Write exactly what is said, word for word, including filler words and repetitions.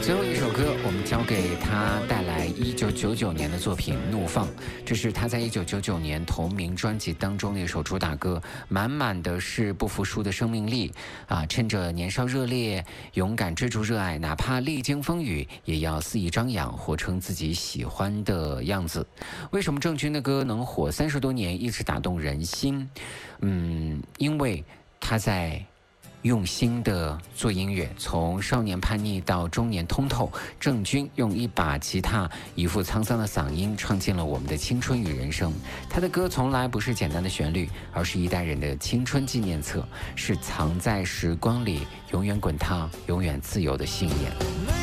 最后一首歌，我们交给他带来一九九九年的作品《怒放》，这是他在一九九九年同名专辑当中的一首主打歌，满满的是不服输的生命力啊！趁着年少热烈，勇敢追逐热爱，哪怕历经风雨，也要肆意张扬，活成自己喜欢的样子。为什么郑钧的歌能火三十多年，一直打动人心？嗯，因为他在用心的做音乐，从少年叛逆到中年通透，郑钧用一把吉他，一副沧桑的嗓音，唱进了我们的青春与人生。他的歌从来不是简单的旋律，而是一代人的青春纪念册，是藏在时光里永远滚烫、永远自由的信念。